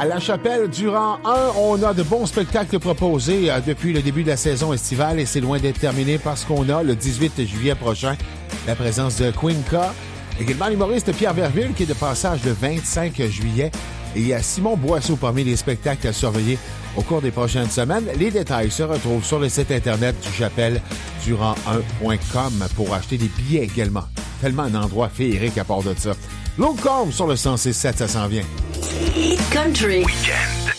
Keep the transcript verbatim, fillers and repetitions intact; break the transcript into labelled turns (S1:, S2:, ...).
S1: À La Chapelle, durant un, on a de bons spectacles proposés euh, depuis le début de la saison estivale et c'est loin d'être terminé parce qu'on a le dix-huit juillet prochain la présence de Quinca. Également l'humoriste Pierre Verville qui est de passage le vingt-cinq juillet. Et il y a Simon Boisseau parmi les spectacles à surveiller au cours des prochaines semaines. Les détails se retrouvent sur le site internet du chapelle durant un point com pour acheter des billets également. Tellement un endroit féerique à part de ça. Luke Combs sur le cent six sept, ça s'en vient.
S2: Country.
S3: Weekend.